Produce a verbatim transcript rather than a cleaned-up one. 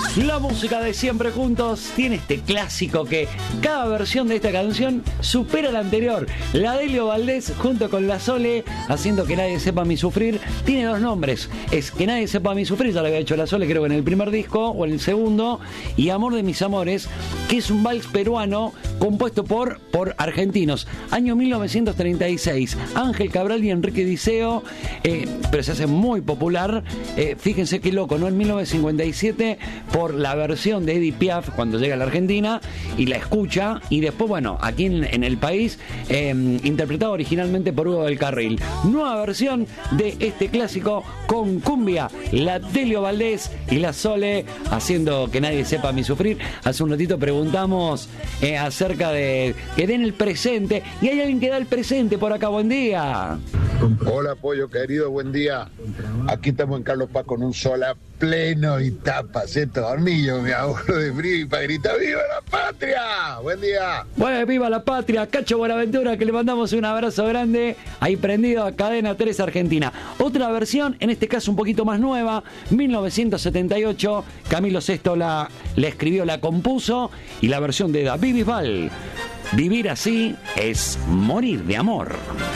La música de Siempre Juntos tiene este clásico que cada versión de esta canción supera la anterior. La de Delio Valdés junto con la Sole, haciendo Que Nadie Sepa Mi Sufrir, tiene dos nombres. Es Que Nadie Sepa Mi Sufrir, ya lo había hecho la Sole creo que en el primer disco o en el segundo, y Amor de Mis Amores, que es un vals peruano compuesto por, por argentinos. Año mil novecientos treinta y seis, Ángel Cabral y Enrique Diceo, eh, pero se hace muy popular. Eh, fíjense qué loco, ¿no? En mil novecientos cincuenta y siete, por la versión de Edith Piaf cuando llega a la Argentina y la escucha, y después, bueno, aquí en, en el país, eh, interpretado originalmente por Hugo del Carril. Nueva versión de este clásico con cumbia, la Delio Valdés y la Sole, haciendo Que Nadie Sepa Mi Sufrir. Hace un ratito preguntamos eh, acerca de que den el presente, y hay alguien que da el presente por acá. Buen día. Hola, pollo querido, buen día. Aquí estamos en Carlos Paz con un sol a pleno y tapa, se dormillo, mi abuelo de frío, y para gritar ¡viva la patria! Buen día. Bueno, viva la patria, Cacho Buenaventura, que le mandamos un abrazo grande, ahí prendido a Cadena tres Argentina. Otra versión, en este caso un poquito más nueva, mil novecientos setenta y ocho, Camilo Sesto la, la escribió, la compuso, y la versión de David Bisbal. Vivir así es morir de amor.